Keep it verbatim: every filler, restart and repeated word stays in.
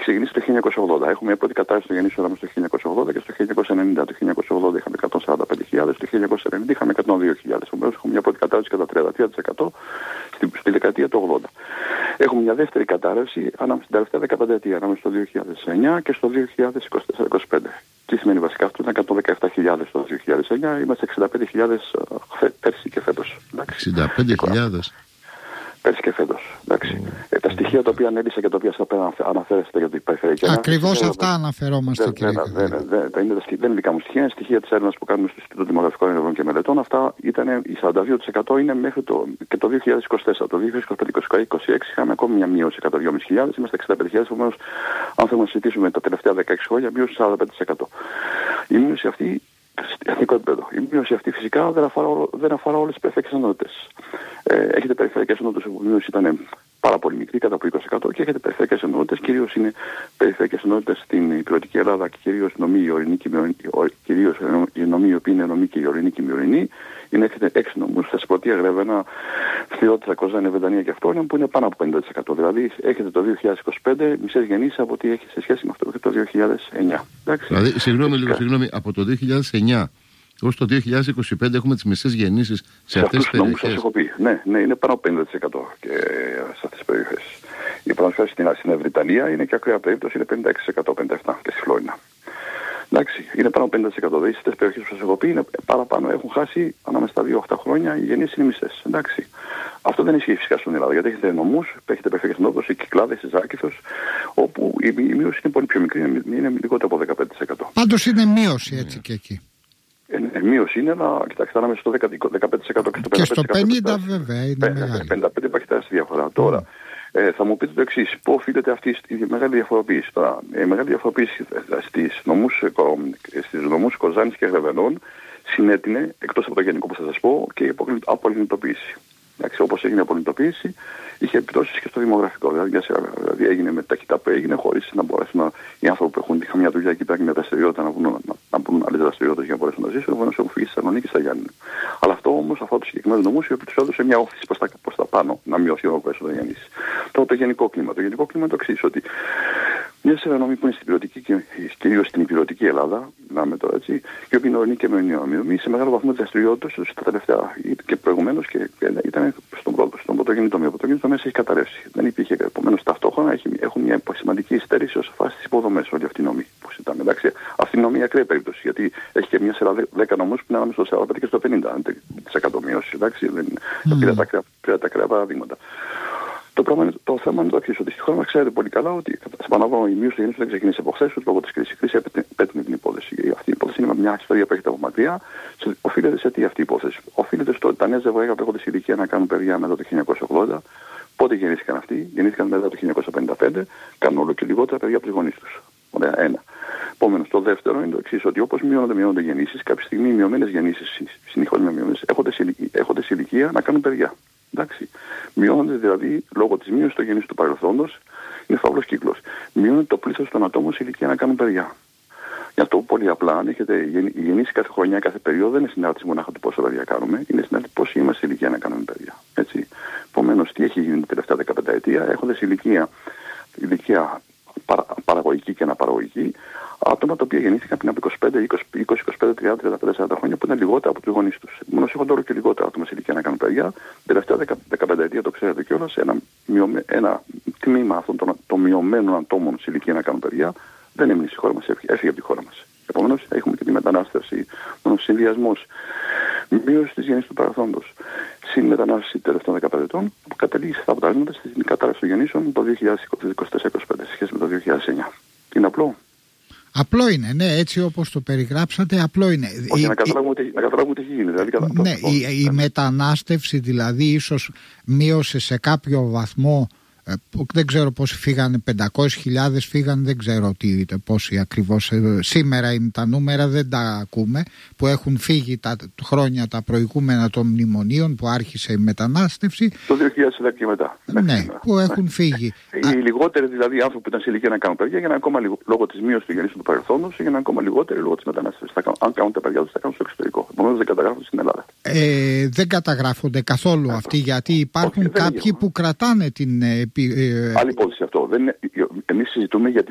ξεκινήσει το χίλια εννιακόσια ογδόντα. Έχουμε μια πρώτη κατάρρευση των γεννήσεων στο χίλια εννιακόσια ογδόντα και στο χίλια εννιακόσια ενενήντα. Το χίλια εννιακόσια ογδόντα είχαμε εκατόν σαράντα πέντε χιλιάδες, το χίλια εννιακόσια ενενήντα είχαμε εκατόν δύο χιλιάδες. Επομένως, έχουμε μια πρώτη κατάρρευση κατά τριάντα τρία τοις εκατό στη, στη δεκαετία του ογδόντα. Έχουμε μια δεύτερη κατάρρευση ανάμεσα στην τελευταία δεκαπενταετία, ανάμεσα στο δύο χιλιάδες εννιά και στο δύο χιλιάδες είκοσι τέσσερα είκοσι πέντε. Τι σημαίνει βασικά αυτό? Ήταν εκατόν δεκαεπτά χιλιάδες το δύο χιλιάδες εννιά, είμαστε εξήντα πέντε χιλιάδες πέρσι και φέτος. εξήντα πέντε χιλιάδες. Πέρσι και φέτος. Mm. Ε, τα στοιχεία τα οποία ανέλησα και τα οποία σας αναφέρεστε για την περιφερειακή ανάπτυξη. Ακριβώς αυτά δεν, αναφερόμαστε, δεν, κύριε. Δεν, δεν, δεν, δεν, είναι, δεν είναι δικά μου στοιχεία, είναι στοιχεία της έρευνας που κάνουμε στο Ινστιτούτο Δημογραφικών Ερευνών και Μελετών. Αυτά ήταν, η σαράντα δύο τοις εκατό είναι μέχρι το, και το δύο χιλιάδες είκοσι τέσσερα. Το δύο χιλιάδες είκοσι πέντε είκοσι είκοσι έξι είχαμε ακόμη μια μείωση εκατόν δυόμισι χιλιάδες, είμαστε εξήντα πέντε χιλιάδες. Επομένως, αν θέλουμε να συζητήσουμε τα τελευταία δεκαέξι χρόνια, μείωση σαράντα πέντε τοις εκατό. Η μείωση αυτή. Εθνικό επίπεδο. Η μείωση αυτή φυσικά δεν αφορά, δεν αφορά όλες τις περιφερειακές ενότητες. Ε, έχετε περιφερειακές ενότητες όπου η μείωση ήταν πάρα πολύ μικρή, κατά από είκοσι τοις εκατό, και έχετε περιφερειακές ενότητες, κυρίως είναι περιφερειακές ενότητες στην υπηρετική Ελλάδα και κυρίως νομοί οι ορεινοί και κυρίως οι νομοί οι οποίοι είναι νομοί και οι ορεινοί και οι μειωρινοί. Είναι έχετε έξι νομούς, Θεσπρωτεία, Γρεβένα, Φθιώτησα, Κοζάνη, Βεντανία και Αυτόνια, που είναι πάνω από πενήντα τοις εκατό. Δηλαδή έχετε το δύο χιλιάδες είκοσι πέντε μισές γεννήσεις από ό,τι έχει σε σχέση με αυτό το δύο χιλιάδες εννιά. Δηλαδή, συγγνώμη λίγο, συγγνώμη, από το δύο χιλιάδες εννιά ως το δύο χιλιάδες είκοσι πέντε έχουμε τις μισές γεννήσεις σε, σε αυτές τις περιοχές. Σας έχω πει. Ναι, ναι, είναι πάνω από πενήντα τοις εκατό και σε αυτές τις περιοχές. Η παραδείγματος στην, στην Βρυτανία είναι και ακραία περίπτωση, είναι πενήντα έξι τοις εκατό, πενήντα επτά τοις εκατό και στη Φλόρινα. Εντάξει, είναι πάνω από πενήντα τοις εκατό. Δηλαδή, στις περιοχές που σας έχω πει, είναι παραπάνω. Έχουν χάσει ανάμεσα στα δύο οχτώ χρόνια, οι γεννήσεις είναι μισές. Εντάξει. Αυτό δεν ισχύει φυσικά στην Ελλάδα, γιατί έχετε νομούς, έχετε περιφερειακές ενότητες, οι Κυκλάδες, η Ζάκηθος, όπου η, η μείωση είναι πολύ πιο μικρή, είναι, είναι λιγότερο από δεκαπέντε τοις εκατό. Πάντως είναι μείωση έτσι και εκεί. Ε, μείωση είναι, αλλά κοιτάξτε, ανάμεσα στο δεκαπέντε τοις εκατό και στο πενήντα τοις εκατό. Και στο πενήντα τοις εκατό βέβαια είναι μεγάλη. πενήντα πέντε τοις εκατό υπάρχει τεράστια διαφορά. Mm. Τώρα, ε, θα μου πείτε το εξής, πού οφείλεται αυτή η μεγάλη διαφοροποίηση. Τώρα, η μεγάλη διαφοροποίηση στις νομούς, στις νομούς Κοζάνης και Γρεβενών συνέτεινε, εκτός από το γενικό που θα σας πω, και η απολυνητοποίηση. Όπως έγινε η απολυνητοποίηση, είχε επιπτώσεις και στο δημογραφικό. Δηλαδή, δηλαδή έγινε με ταχύτητα που έγινε, χωρίς να μπορέσουν οι άνθρωποι που έχουν είχαν μια δουλειά εκεί πέρα και μια δραστηριότητα να βρουν, να, να βρουν άλλες δραστηριότητες για να μπορέσουν να ζήσουν. Επομένως, έχουν φύγει στη Θεσσαλονίκη και στα Γιάννη. Αλλά αυτό όμως αφορά τους συγκεκριμένους νομούς, οι οποίοι τους έδωσε μια όθηση προς τα, προς τα πάνω να μειωθεί ο πέσο των γεννήσεων. Τώρα το γενικό κλίμα. Το γενικό κλίμα είναι το εξής, ότι μια σειρά νομοί που είναι στην υπηρετική, κυρίως στην υπηρετική Ελλάδα, να με τώρα έτσι, και οποίοι είναι ορεινοί και μειονοί, σε μεγάλο βαθμό τη δραστηριότητα του τα τελευταία και προηγουμένως και ήταν στον πρώτο, στον πρωτογενή τομέα. Ο πρωτογενή τομέα έχει καταρρεύσει. Δεν υπήρχε. Επομένως, ταυτόχρονα έχουν μια σημαντική υστέρηση όσο αφορά στις υποδομές, όλη αυτή η νομή που συζητάμε. Εντάξει, αυτή η νομή είναι ακραία περίπτωση, γιατί έχει και μια σειρά δέκα νομούς που είναι ανάμεσα στο σαράντα πέντε και στο πενήντα τοις εκατό μείωση. Εντάξει, δεν πήρα τα ακραία παραδείγματα. Το, πράγμα, το θέμα είναι το εξής, ότι στη χώρα μας ξέρετε πολύ καλά ότι επαναλαμβάνω, η μείωση των γεννήσεων δεν ξεκίνησε από χθες, ούτε από τη κρίση. Η κρίση επέτεινε την υπόθεση. Αυτή η υπόθεση είναι μια ιστορία που έχετε από μακριά. Οφείλεται σε τι αυτή η υπόθεση? Οφείλεται στο ότι τα νέα ζευγάρια που έχουν τη ηλικία να κάνουν παιδιά μετά το χίλια εννιακόσια ογδόντα. Πότε γεννήθηκαν αυτοί? Γεννήθηκαν μετά το χίλια εννιακόσια πενήντα πέντε. Κάνουν όλο και λιγότερα παιδιά από τους γονείς τους. Ωραία, ένα. Επομένως, το δεύτερο είναι το εξής, ότι όπως μειώνονται, μειώνονται γεννήσεις, κάποια στιγμή οι μειωμένες γεννήσεις, συνεχόμενες μειωμένες, έχονται σε ηλικία να κάνουν παιδιά. Εντάξει. Μειώνονται δηλαδή λόγω της μείωσης των γεννήσεων του παρελθόντος, είναι φαύλος κύκλος. Μειώνεται το πλήθος των ατόμων σε ηλικία να κάνουν παιδιά. Για αυτό πολύ απλά, αν έχετε γεννήσει κάθε χρονιά, κάθε περίοδο, δεν είναι συνάρτηση μονάχα του πόσα παιδιά κάνουμε, είναι συνάρτηση πόσοι είμαστε σε ηλικία να κάνουμε παιδιά. Επομένως, τι έχει γίνει την τελευταία δεκαπενταετία, έχοντας ηλικία, ηλικία παρα, παραγωγική και αναπαραγωγική, άτομα τα οποία γεννήθηκαν πριν από είκοσι πέντε, είκοσι, είκοσι, είκοσι πέντε, τριάντα, τριάντα πέντε, σαράντα χρόνια που είναι λιγότερα από τους γονείς τους. Επομένως, έχονται όλο και λιγότερα άτομα σε ηλικία να κάνουν παιδιά. Την τελευταία δεκαπέντε ετία, το ξέρετε κιόλας, ένα, ένα τμήμα αυτών των, των μειωμένων ατόμων σε ηλικία να κάνουν παιδιά δεν έμεινε στη χώρα μας, έφυγε από τη χώρα μας. Επομένως, έχουμε και τη μετανάστευση, ο συνδυασμός, μείωση της γεννήσης του παρελθόντος, συν μετανάστευση τελευταίων δεκαπέντε ετών, που καταλήγει στα αποτελέσματα στην κατάρρευση των γεννήσεων το δύο χιλιάδες είκοσι τέσσερα είκοσι πέντε σε σχέση με το δύο χιλιάδες εννιά. Είναι απλό. Απλό είναι, ναι, έτσι όπως το περιγράψατε, απλό είναι. Όχι, η, να καταλάβουμε τι έχει γίνει. Δηλαδή, ναι, η, η, η μετανάστευση δηλαδή ίσως μείωσε σε κάποιο βαθμό, ε, δεν ξέρω πόσοι φύγανε, πεντακόσιες χιλιάδες φύγανε, δεν ξέρω τι, πόσοι ακριβώς. Ε, σήμερα είναι τα νούμερα, δεν τα ακούμε, που έχουν φύγει τα χρόνια τα προηγούμενα των μνημονίων που άρχισε η μετανάστευση. Το δύο χιλιάδες έντεκα και μετά. Ναι, που έχουν φύγει. Οι Α... λιγότεροι δηλαδή άνθρωποι που ήταν σε ηλικία να κάνουν παιδιά, για να ακόμα λιγο... λόγω της μείωσης του γεννήσεων του παρελθόντος, για να ακόμα λιγότεροι λόγω της μετανάστευσης. Αν κάνουν τα παιδιά τους, θα κάνουν στο εξωτερικό. Επομένως δεν καταγράφονται στην Ελλάδα. Ε, δεν καταγράφονται καθόλου αυτοί, γιατί υπάρχουν Όχι, κάποιοι που κρατάνε την. Ε, Άλλη υπόθεση αυτό. Εμείς συζητούμε για